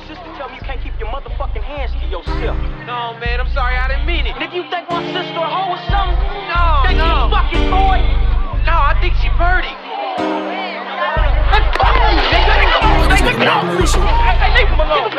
sister tell me you can't keep your motherfucking hands to yourself. No, man, I'm sorry, I didn't mean it. Nigga, you think my sister a hoe or something? No, think she fucking boy? No, I think she purty. Hey, fuck you, nigga! Hey, leave him alone!